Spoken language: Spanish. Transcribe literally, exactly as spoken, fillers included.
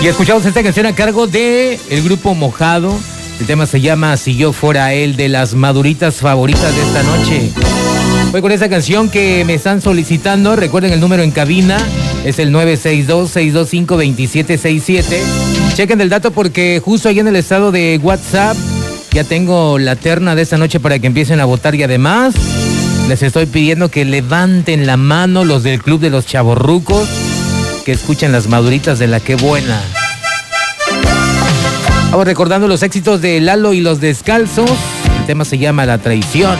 Y escuchamos esta canción a cargo de el grupo Mojado. El tema se llama Si yo fuera él, de las maduritas favoritas de esta noche. Voy con esta canción que me están solicitando. Recuerden el número en cabina. Es el nueve seis dos, seis dos cinco, dos siete seis siete. Chequen el dato porque justo ahí en el estado de WhatsApp ya tengo la terna de esta noche para que empiecen a votar. Y además les estoy pidiendo que levanten la mano los del Club de los Chavorrucos que escuchan las maduritas de la Qué Buena. Vamos recordando los éxitos de Lalo y los Descalzos. El tema se llama La Traición.